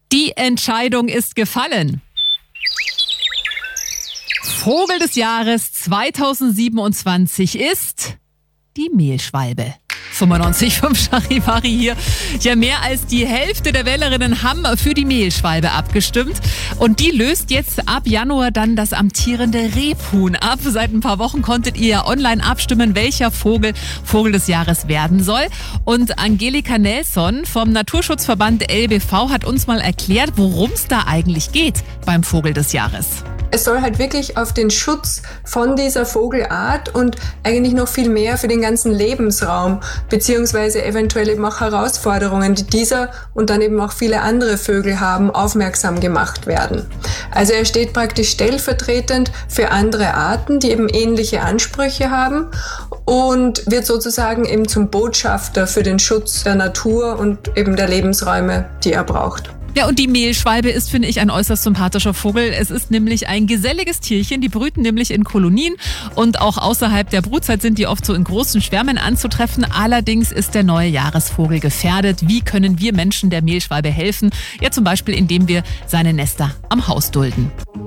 Die Entscheidung ist gefallen. Vogel des Jahres 2027 ist die Mehlschwalbe. 95,5 Charivari hier. Ja, mehr als die Hälfte der Wählerinnen haben für die Mehlschwalbe abgestimmt. Und die löst jetzt ab Januar dann das amtierende Rebhuhn ab. Seit ein paar Wochen konntet ihr ja online abstimmen, welcher Vogel des Jahres werden soll. Und Angelika Nelson vom Naturschutzverband LBV hat uns mal erklärt, worum es da eigentlich geht beim Vogel des Jahres. Es soll halt wirklich auf den Schutz von dieser Vogelart und eigentlich noch viel mehr für den ganzen Lebensraum beziehungsweise eventuell eben auch Herausforderungen, die dieser und dann eben auch viele andere Vögel haben, aufmerksam gemacht werden. Also er steht praktisch stellvertretend für andere Arten, die eben ähnliche Ansprüche haben und wird sozusagen eben zum Botschafter für den Schutz der Natur und eben der Lebensräume, die er braucht. Ja, und die Mehlschwalbe ist, finde ich, ein äußerst sympathischer Vogel. Es ist nämlich ein geselliges Tierchen. Die brüten nämlich in Kolonien und auch außerhalb der Brutzeit sind die oft so in großen Schwärmen anzutreffen. Allerdings ist der neue Jahresvogel gefährdet. Wie können wir Menschen der Mehlschwalbe helfen? Ja, zum Beispiel, indem wir seine Nester am Haus dulden.